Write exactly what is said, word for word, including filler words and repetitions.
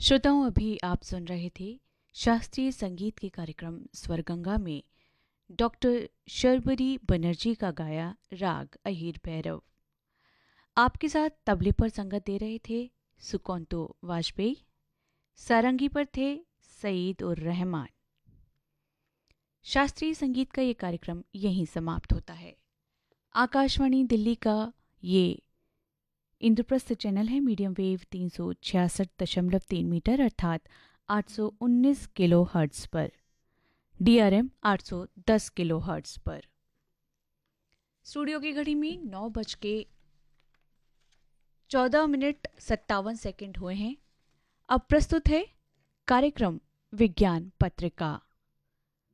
श्रोताओं, अभी आप सुन रहे थे शास्त्रीय संगीत के कार्यक्रम स्वरगंगा में डॉक्टर शर्वरी बनर्जी का गाया राग अहीर भैरव। आपके साथ तबले पर संगत दे रहे थे सुकौंतो वाजपेयी, सारंगी पर थे सईद उर रहमान। शास्त्रीय संगीत का ये कार्यक्रम यहीं समाप्त होता है। आकाशवाणी दिल्ली का ये इंद्रप्रस्थ चैनल है मीडियम वेव तीन सौ छियासठ दशमलव तीन मीटर अर्थात आठ सौ उन्नीस किलो हर्ट्ज पर, डीआरएम आठ सौ दस किलो हर्ट्ज पर। स्टूडियो की घड़ी में नौ बज के चौदह मिनट सत्तावन सेकंड हुए हैं। अब प्रस्तुत है कार्यक्रम विज्ञान पत्रिका।